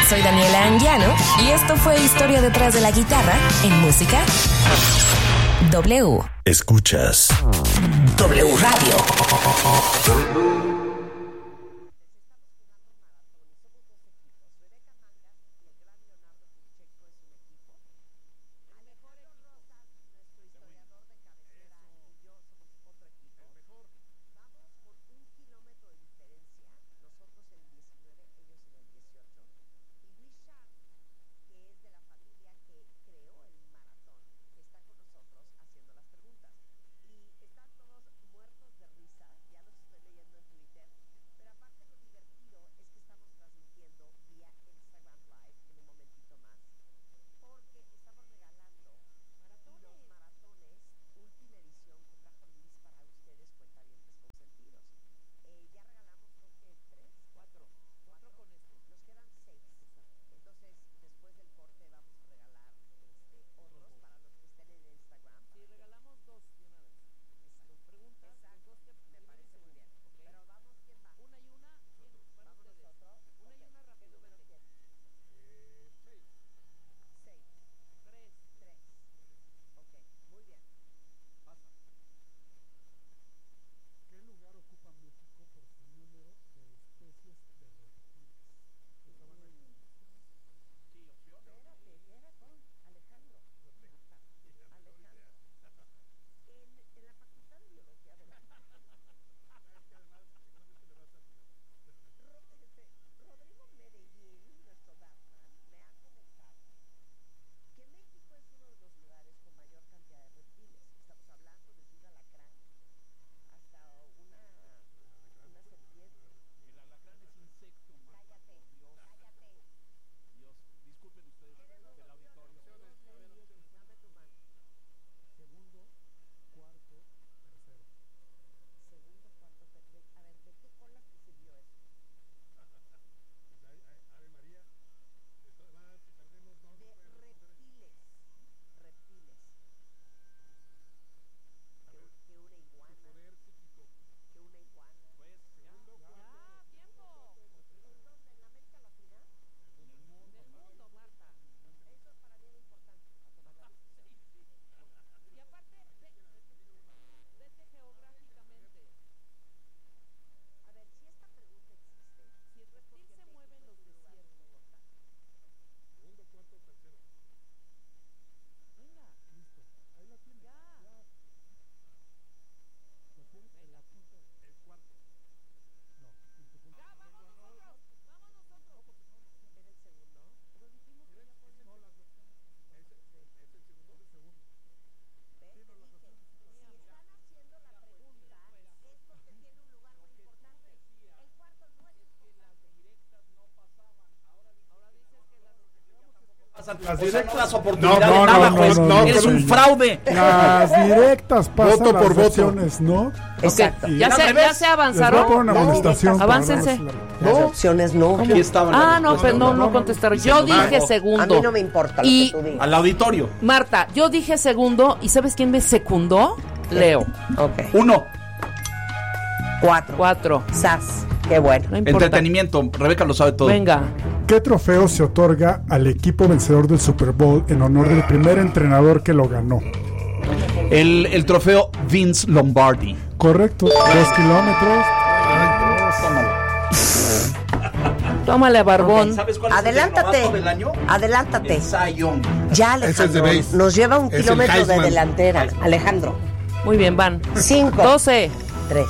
soy Daniela Anguiano y esto fue Historia detrás de la guitarra en música W. Escuchas W Radio. Las directas oportunidades. No, eres un fraude. Las directas pasan voto por las voto. opciones, ¿no? Exacto. Okay. Ya se avanzaron. Les voy a poner una amonestación. Aváncense. Las opciones no. Aquí estaban. No, pues no contestaron. Yo dije segundo. A mí no me importa lo que tú digas. Al auditorio. Marta, yo dije segundo. ¿Y sabes quién me secundó? Leo. Ok. 1. 4. Sas. Qué bueno. No importa. Entretenimiento. Rebeca lo sabe todo. Venga. ¿Qué trofeo se otorga al equipo vencedor del Super Bowl en honor del primer entrenador que lo ganó? El trofeo Vince Lombardi. Correcto. 2 kilómetros. Tómale, barbón. ¿Sabes cuál Adelántate. es el del año? Adelántate. El Cy Young. Ya, Ese es de Alejandro. base. Nos lleva 1 Es el kilómetro de Heisman. delantera. Alejandro. Muy bien, van. 5. 12. 3.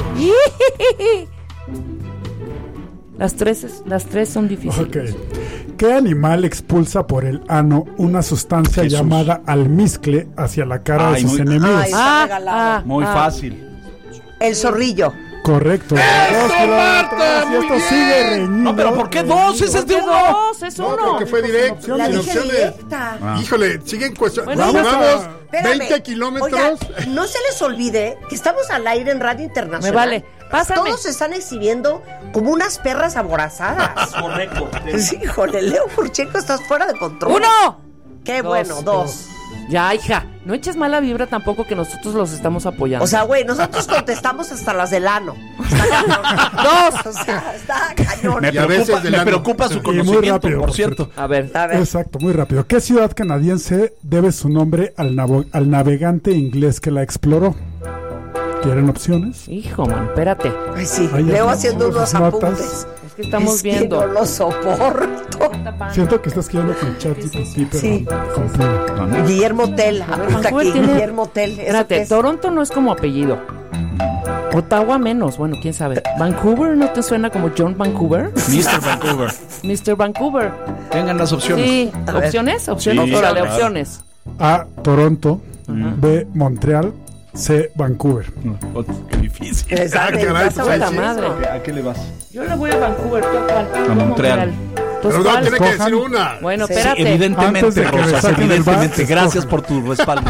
Las tres son difíciles. Ok. ¿Qué animal expulsa por el ano una sustancia Jesús. llamada almizcle hacia la cara de sus muy- enemigos? Ay, está regalado. Muy fácil. El zorrillo. Correcto. 2 kilómetros. Y esto sigue reñido. No, pero ¿por qué 2? Ese es de 1. Dos, es No, uno. porque fue directo. La sin dije opciones. directa. Híjole, siguen cuestionando. Bueno, Vamos, Espérame. 20 kilómetros. Oigan, no se les olvide que estamos al aire en Radio Internacional. Me vale. Pásame. Todos se están exhibiendo como unas perras aborazadas. Correcto. Sí, híjole, Leo Furcheco, estás fuera de control. 1. Qué bueno, 2. Ya, hija. No eches mala vibra tampoco, que nosotros los estamos apoyando. O sea, güey, nosotros contestamos hasta las del ano. Está cañón. Dos. O sea, está cañón. Me preocupa su conocimiento, muy rápido, por por cierto. A ver. Exacto, muy rápido. ¿Qué ciudad canadiense debe su nombre al navegante inglés que la exploró? ¿Quieren opciones? Hijo, man, espérate. Ay, sí, Ahí Leo están haciendo sus unos notas. apuntes. Es que estamos viendo. Que no lo soporto. Siento que estás quedando con ChatGPT, pero Sí. con pluma. Guillermo Tell. Apunta Vancouver aquí, tiene- Guillermo Tell. ¿Eso qué Espérate, es? Toronto no es como apellido. Ottawa menos, bueno, quién sabe. ¿Vancouver no te suena como John Vancouver? Mr. Vancouver. Mr. Vancouver. Tengan las opciones. Sí, ¿opciones? Opciones, Sí, órale, claro. opciones. A, Toronto. B, Montreal. C, Vancouver. Oh, qué difícil. Exacto, caray, vas a pues, Puta ver. madre. ¿A qué le vas? Yo le voy a Vancouver, ¿tú cuál? A Montreal. Entonces, Pero no, ¿cuál? tiene que decir Escojan. una. Bueno, Sí. espérate. Evidentemente, Antes de que me Rosas, saquen el evidentemente. bar, Gracias escojan. por tu respaldo.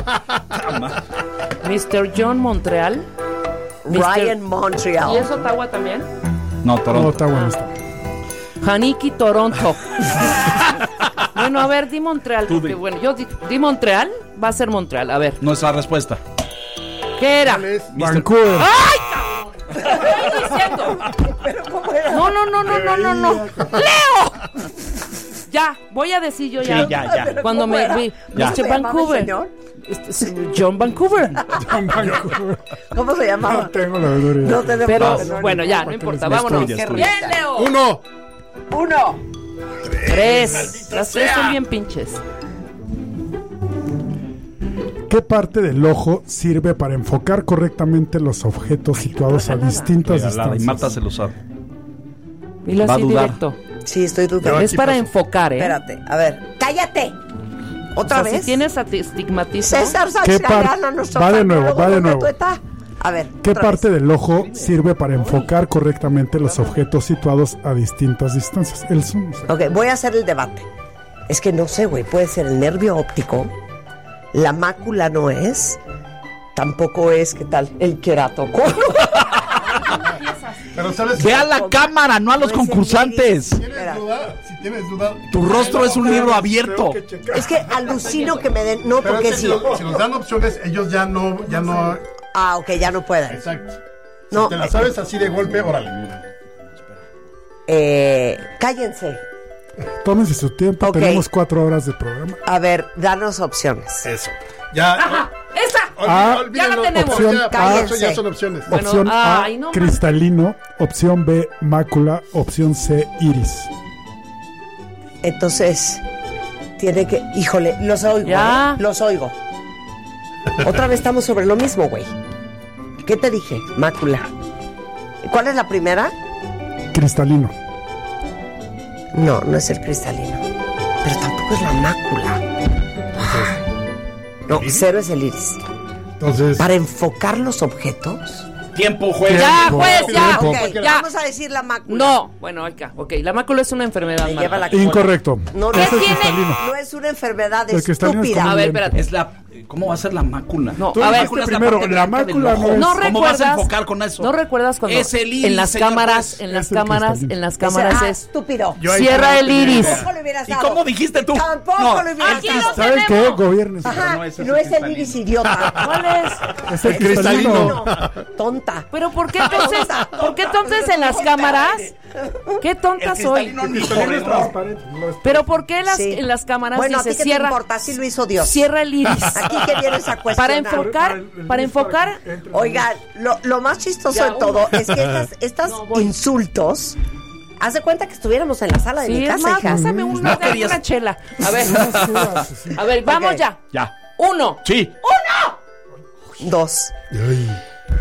Mr. John Montreal. Ryan Montreal. ¿Y es Ottawa también? No, No, Toronto. está bueno esto. Haniki, Toronto. Bueno, a ver, di Montreal. Tú Porque, di. bueno, yo di Montreal, va a ser Montreal. A ver, Nuestra respuesta. ¿qué era? ¿Cuál es? Vancouver. ¿Qué estoy diciendo? No. ¡Leo! Ya, voy a decir yo ya. Sí, ya. Cuando ¿Cómo me era? vi. Ya. Mr. ¿Cómo se llamaba el Vancouver. señor? John Vancouver. Vancouver. ¿Cómo se llamaba? No tengo la menor idea. No tenemos Pero, menor bueno, idea. ya, no importa. Es Vámonos. tuya, es Bien, tuya. Leo. 1. 1. 3. Las 3 son bien pinches. ¿Qué parte del ojo sirve para enfocar correctamente los objetos situados a distintas Y distancias? Marta se lo sabe. Dilo Va a así dudar. directo. Sí, estoy dudando. Es para enfocar, ¿eh? Espérate, a ver. ¡Cállate! O ¿Otra sea, vez? si tienes astigmatismo. César ¿Qué Sánchez par- Galeano, nuestro va de nuevo, va de nuevo. tueta. A ver. ¿Qué otra parte vez. del ojo sirve para enfocar correctamente los objetos situados a distintas distancias? El zoom. Ok, voy a hacer el debate. Es que no sé, güey. Puede ser el nervio óptico. La mácula no es. Tampoco es, ¿qué tal? El queratocono. Pero sabes Ve a la cámara, no a los No es el concursantes. si tienes duda, Tu rostro es un libro abierto. Es que alucino que me den. No, Pero porque es que sí. si nos dan opciones, ellos ya no. Ah, ok, ya no pueden. Exacto. No, Si te la sabes así de golpe, órale. Cállense. Tómense su tiempo, Ok. tenemos 4 horas de programa. A ver, danos opciones. Eso. Ya. ¡Esa! ya la tenemos. Opción Ya, Cállense. eso ya son opciones. Bueno, Opción A, ay, no, cristalino. Opción B, mácula. Opción C, iris. Entonces, tiene que. Híjole, los oigo. Ya. Los oigo. Otra vez estamos sobre lo mismo, güey. ¿Qué te dije? Mácula. ¿Cuál es la primera? Cristalino. No, no es el cristalino. Pero tampoco es la mácula. No, cero es el iris. Entonces. Para enfocar los objetos. Tiempo, juez. Ya, juez, ya. Tiempo. Ok, Ya. vamos a decir la mácula. No, bueno, acá. Ok, la mácula es una enfermedad. Me Marta. lleva la cola. Incorrecto. No, Ese es tiene- cristalino. no es una enfermedad El cristalino es estúpida. como A ver, lente. espérate. Es la. ¿Cómo va a ser la mácula? No, Tú a ver. dijiste es la primero, parte la blanca del mácula ojo. no es... No ¿Cómo vas a recuerdas. enfocar con eso? ¿No recuerdas cuando Es el iris, en las señor cámaras, juez. en las Es el cámaras, cristalino. en las cámaras Ah, es estúpido. Yo ahí cierra te el la iris. Tampoco lo hubieras ¿Y dado. cómo dijiste tú? Tampoco No, lo hubieras aquí dado. lo ¿Saben qué? tenemos. Gobiernes. Ajá, no es ese no es el cristalino. iris, idiota. ¿Cuál es? Es el cristalino. Tonta. Pero ¿por qué entonces en las cámaras? Qué tonta soy. cristalino ni Cristalino es corredor. transparente. No es- Pero ¿por qué Sí. en las cámaras Bueno, ¿a dice ti qué te cierra? importa? Así lo hizo Dios. Cierra el iris. Aquí que vienes a cuestionar. Para enfocar, para enfocar. Oigan, lo más chistoso Ya, de todo es que estas No, voy. insultos. Haz de cuenta que estuviéramos en la sala de mi Sí, es casa, más, hija. pásame No una querías- chela. A ver, Sí. a ver, vamos Ok. ya. Ya. 1. Sí. 2. Ay.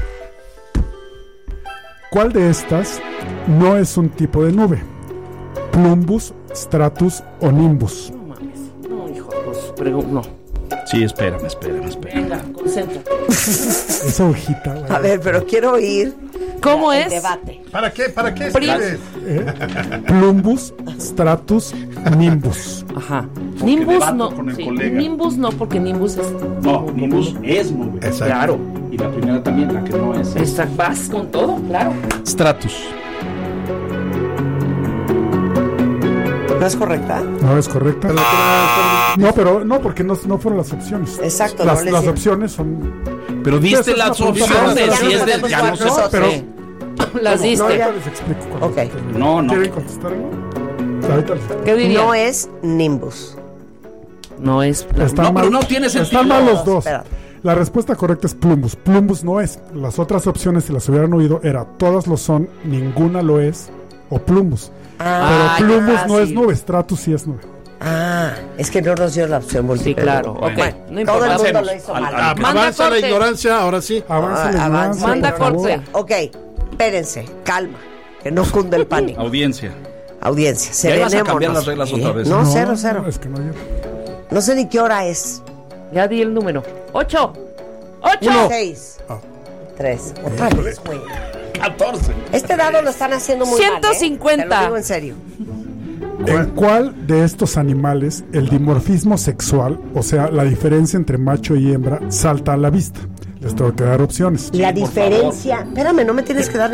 ¿Cuál de estas no es un tipo de nube? Plumbus, stratus o nimbus. No mames. No, hijo, pues, no. Sí, espérame. Venga, concéntrate. Esa hojita. güey. A ver, pero quiero oír ¿Cómo el es? debate. ¿Para qué? ¿Para qué Pri- escribes? Plumbus, stratus, nimbus. Ajá. Nimbus debato no. con el Sí, colega. Nimbus no, porque Nimbus es. No, Nimbus es nube. Exacto. Claro. Y la primera también, la que no es. Vas con todo, claro. Stratus. ¿No es correcta? No es correcta. No, pero no, porque no fueron las opciones. Exacto, Las, no las les- opciones son. Pero diste Eso es las una publicidad. opciones. Ya Si no es de, sabemos ya no cuál sé. nosotros. Pero Sí. Las No, diste. ya- les explico cuando Ok. termine. No, no. ¿Quieren contestar algo? Ahorita les- ¿Qué diría? No es Nimbus. No es. Están No, pero mal, no tiene sentido. Están mal los dos. Espera. La respuesta correcta es Plumbus. Plumbus no es. Las otras opciones, si las hubieran oído, era todas lo son, ninguna lo es, o Plumbus. Ah, Pero Plumbus ya, no es sí. nube, Stratus sí es nube. Ah, es que no nos dio la opción múltiple. Sí, claro. Ok. Bueno, No todo importa. el mundo Avancemos. lo hizo Al- mal. al- Manda Avanza la corte. ignorancia, ahora sí. Avanza la avanza. ignorancia, Manda por favor. corte. Ok, espérense, calma, que no cunde el pánico. Audiencia. Audiencia, Ya ibas a serenémonos. cambiar las reglas otra vez. No, cero. Es que no hay. No sé ni qué hora es. Ya di el número. 8. 8. 6, Ah. 3. Otra vez, güey. 14. Este dado lo están haciendo muy 150. mal, ¿eh? Te lo digo en serio. ¿En cuál de estos animales el dimorfismo sexual, o sea, la diferencia entre macho y hembra, salta a la vista? Les tengo que dar opciones. La por diferencia... Espérame, no me tienes que dar